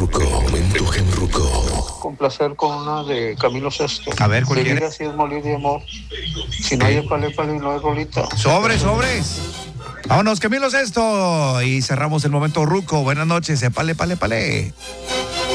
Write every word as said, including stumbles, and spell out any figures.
Ruco, momento Gen Ruco. Con placer con una de Camilo Sesto. A ver, ¿cuál Se quieres? diga si es molir de amor. Si no hay épale, épale y no hay rolita. Sobres, sobres. Vámonos, Camilo Sesto. Y cerramos el momento Ruco. Buenas noches, épale, épale, épale.